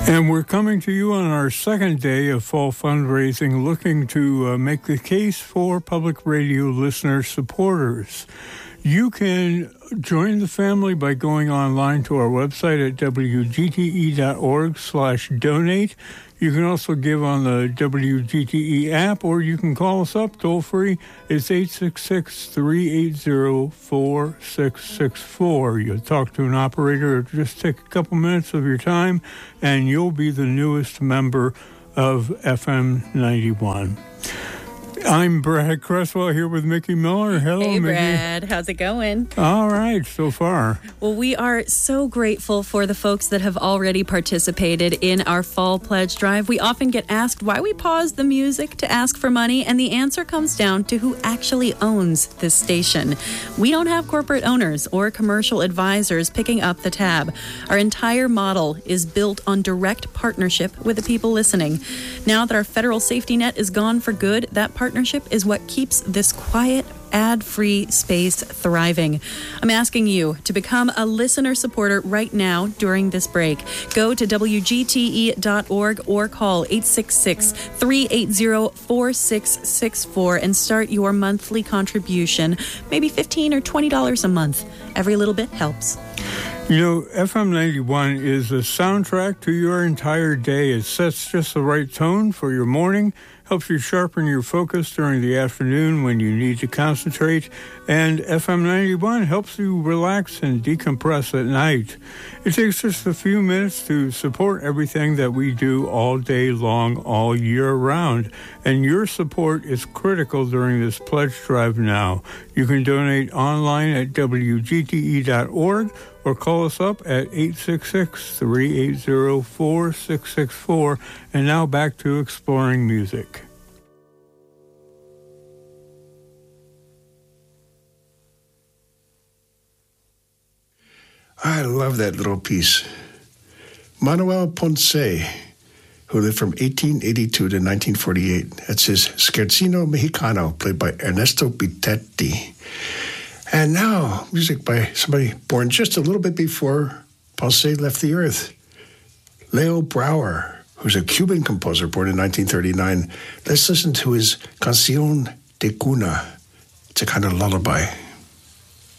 And we're coming to you on our second day of fall fundraising, looking to make the case for public radio listener supporters. You can join the family by going online to our website at wgte.org/donate. You can also give on the WGTE app, or you can call us up toll-free. It's 866-380-4664. You'll talk to an operator. It'll just take a couple minutes of your time, and you'll be the newest member of FM 91. I'm Brad Cresswell here with Mickey Miller. Hello, Hey, Mickey. Brad. How's it going? All right, so far. Well, we are so grateful for the folks that have already participated in our Fall Pledge Drive. We often get asked why we pause the music to ask for money, and the answer comes down to who actually owns this station. We don't have corporate owners or commercial advisors picking up the tab. Our entire model is built on direct partnership with the people listening. Now that our federal safety net is gone for good, that partnership is what keeps this quiet, ad-free space thriving. I'm asking you to become a listener supporter right now during this break. Go to WGTE.org or call 866-380-4664 and start your monthly contribution, maybe $15 or $20 a month. Every little bit helps. You know, FM 91 is a soundtrack to your entire day. It sets just the right tone for your morning, helps you sharpen your focus during the afternoon when you need to concentrate, and FM 91 helps you relax and decompress at night. It takes just a few minutes to support everything that we do all day long, all year round, and your support is critical during this pledge drive now. You can donate online at WGTE.org or call us up at 866-380-4664. And now back to exploring music. I love that little piece. Manuel Ponce, who lived from 1882 to 1948. That's his Scherzino Mexicano, played by Ernesto Bitetti. And now, music by somebody born just a little bit before Ponce left the earth. Leo Brouwer, who's a Cuban composer born in 1939. Let's listen to his Canción de Cuna. It's a kind of lullaby.